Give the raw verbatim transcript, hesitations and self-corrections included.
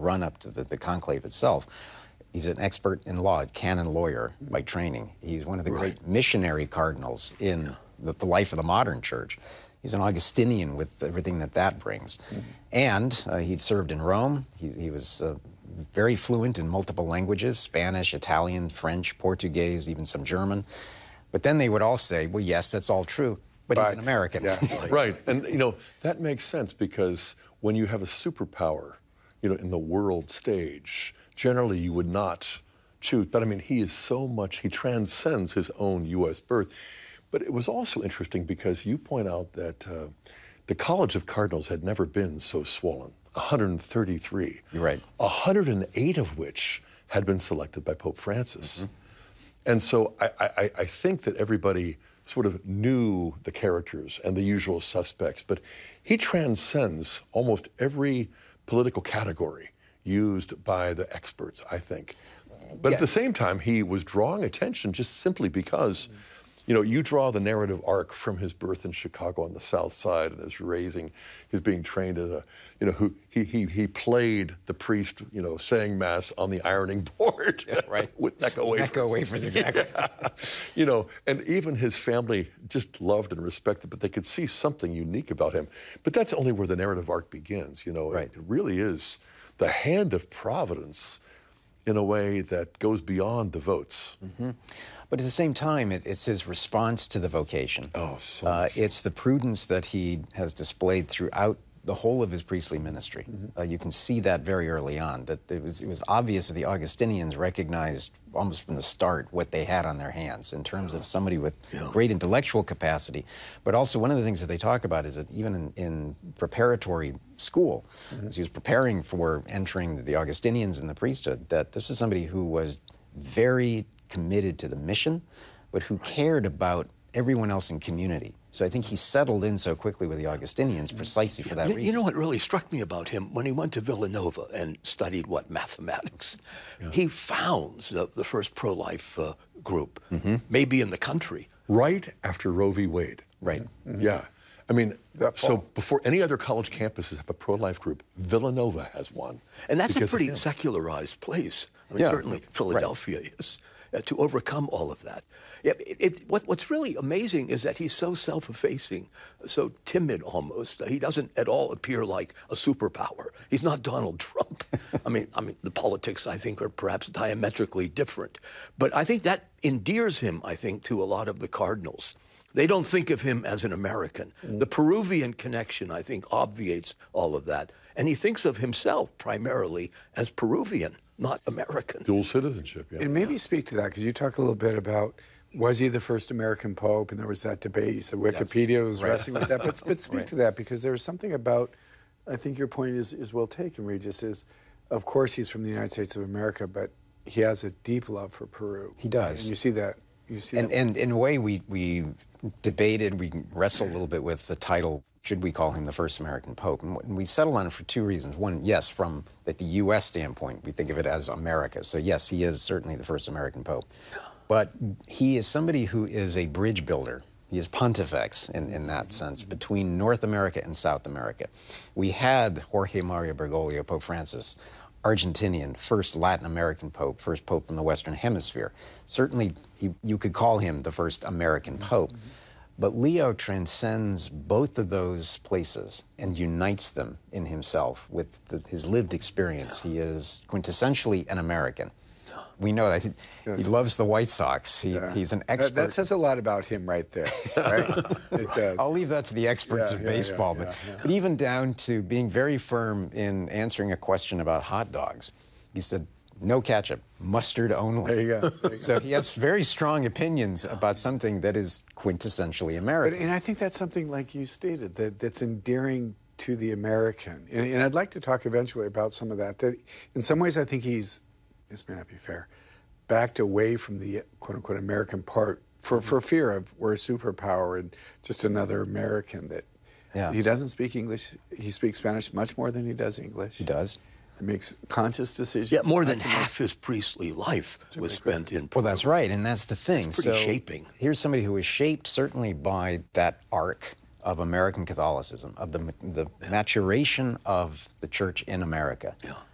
run-up to the, the conclave itself. He's an expert in law, a canon lawyer by training. He's one of the right. great missionary cardinals in yeah. the, the life of the modern church. He's an Augustinian with everything that that brings. Mm-hmm. And uh, he'd served in Rome. He, he was uh, very fluent in multiple languages, Spanish, Italian, French, Portuguese, even some German. But then they would all say, well, yes, that's all true, but, but he's an American. Yeah, right. And, you know, that makes sense because when you have a superpower, you know, in the world stage, generally you would not choose. But, I mean, he is so much, he transcends his own U S birth. But it was also interesting because you point out that uh, the College of Cardinals had never been so swollen, one hundred thirty-three. You're right. one hundred eight of which had been selected by Pope Francis. Mm-hmm. And so I, I, I think that everybody sort of knew the characters and the usual suspects, but he transcends almost every political category used by the experts, I think. But yeah. at the same time, he was drawing attention just simply because mm-hmm. you know, you draw the narrative arc from his birth in Chicago on the South Side and his raising, his being trained as a, you know, who he he he played the priest, you know, saying mass on the ironing board, yeah, right, with Necco wafers. Necco wafers, exactly. Yeah. You know, and even his family just loved and respected, but they could see something unique about him. But that's only where the narrative arc begins. You know, right. it, it really is the hand of Providence in a way that goes beyond the votes. Mm-hmm. But at the same time, it, it's his response to the vocation. Oh, so uh, much. It's the prudence that he has displayed throughout the whole of his priestly ministry. Mm-hmm. uh, you can see that very early on, that it was, it was obvious that the Augustinians recognized almost from the start what they had on their hands in terms yeah. of somebody with yeah. great intellectual capacity. But also one of the things that they talk about is that even in, in preparatory school, mm-hmm. as he was preparing for entering the Augustinians in the priesthood, that this is somebody who was very committed to the mission, but who cared about everyone else in community. So I think he settled in so quickly with the Augustinians precisely for that you, reason. You know what really struck me about him? When he went to Villanova and studied, what, mathematics, yeah. he founds the, the first pro-life uh, group, mm-hmm. maybe in the country. Right after Roe v. Wade. Right. Mm-hmm. Yeah. I mean, so before any other college campuses have a pro-life group, Villanova has one. And that's a pretty secularized place. I mean, yeah. certainly Philadelphia right. is. Uh, to overcome all of that. Yeah, it, it, what, what's really amazing is that he's so self-effacing, so timid almost. Uh, he doesn't at all appear like a superpower. He's not Donald Trump. I mean, I mean, the politics, I think, are perhaps diametrically different. But I think that endears him, I think, to a lot of the cardinals. They don't think of him as an American. Mm. The Peruvian connection, I think, obviates all of that. And he thinks of himself primarily as Peruvian, not American. Dual citizenship, yeah. And maybe speak to that, because you talk a little bit about, was he the first American pope? And there was that debate. You said Wikipedia was right. wrestling with that. But, but speak right. to that, because there was something about, I think your point is, is well taken, Regis, is, of course he's from the United States of America, but he has a deep love for Peru. He does. And you see that. You see and, that. and in a way, we, we debated, we wrestled a little bit with the title, should we call him the first American Pope? And we settled on it for two reasons. One, yes, from the U S standpoint, we think of it as America. So yes, he is certainly the first American Pope. But he is somebody who is a bridge builder. He is pontifex in, in that sense, between North America and South America. We had Jorge Mario Bergoglio, Pope Francis, Argentinian, first Latin American Pope, first Pope in the Western Hemisphere. Certainly, he, you could call him the first American Pope. Mm-hmm. But Leo transcends both of those places and unites them in himself with the, his lived experience. He is quintessentially an American. We know that he, yes. he loves the White Sox. He, yeah. He's an expert. That, that says a lot about him right there, right? It does. I'll leave that to the experts yeah, of yeah, baseball. yeah, but, yeah, yeah. but even down to being very firm in answering a question about hot dogs. He said, no ketchup, mustard only. There you go. There you so go. he has very strong opinions about something that is quintessentially American. But, and I think that's something, like you stated, that, that's endearing to the American. And, and I'd like to talk eventually about some of that. That in some ways, I think he's, this may not be fair, backed away from the quote-unquote American part for, for fear of we're a superpower and just another American. That yeah. He doesn't speak English. He speaks Spanish much more than he does English. He does. He makes conscious decisions. Yeah, more than half his priestly life was spent in Peru. Well, that's right, and that's the thing. It's pretty so shaping. Here's somebody who was shaped certainly by that arc of American Catholicism, of the, the yeah. maturation of the church in America. Yeah.